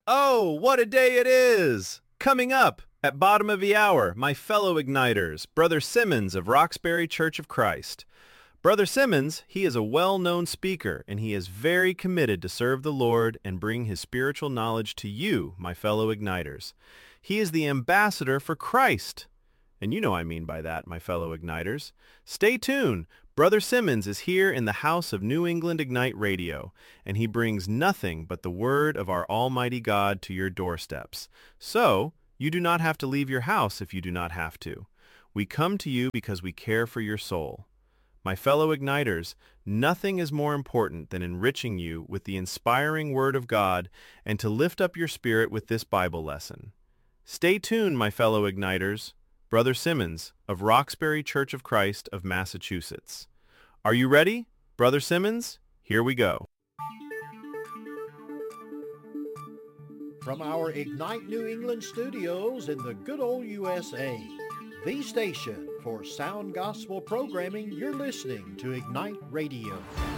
Oh, what a day it is! Coming up at bottom of the hour, my fellow Igniters, Brother Simmons of Roxbury Church of Christ. Brother Simmons, he is a well-known speaker, and he is very committed to serve the Lord and bring his spiritual knowledge to you, my fellow Igniters. He is the ambassador for Christ. And you know I mean by that, my fellow Igniters. Stay tuned. Brother Simmons is here in the house of New England Ignite Radio, and he brings nothing but the word of our Almighty God to your doorsteps. So, you do not have to leave your house if you do not have to. We come to you because we care for your soul. My fellow Igniters, nothing is more important than enriching you with the inspiring Word of God and to lift up your spirit with this Bible lesson. Stay tuned, my fellow Igniters. Brother Simmons of Roxbury Church of Christ of Massachusetts. Are you ready, Brother Simmons? Here we go. From our Ignite New England studios in the good old USA, the station for sound gospel programming, you're listening to Ignite Radio.